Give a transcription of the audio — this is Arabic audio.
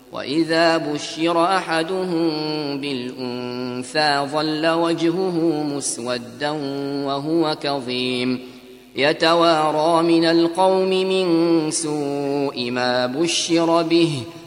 وإذا بشر أحدهم بالأنثى ظل وجهه مسودا وهو كظيم يتوارى من القوم من سوء ما بشر به